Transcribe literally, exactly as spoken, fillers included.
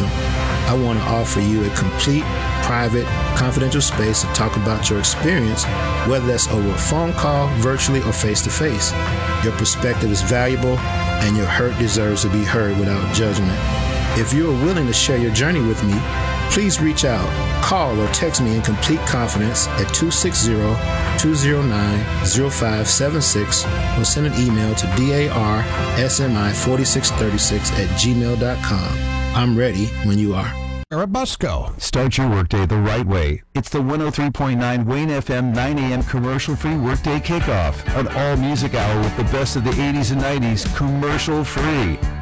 system, I want to offer you a complete, private, confidential space to talk about your experience, whether that's over a phone call, virtually, or face-to-face. Your perspective is valuable, and your hurt deserves to be heard without judgment. If you are willing to share your journey with me, please reach out, call, or text me in complete confidence at two six zero, two zero nine, zero five seven six or send an email to darsmi four six three six at gmail dot com. I'm ready when you are. Busco. Start your workday the right way. It's the one oh three point nine Wayne F M nine a.m. commercial-free workday kickoff. An all-music hour with the best of the eighties and nineties commercial-free.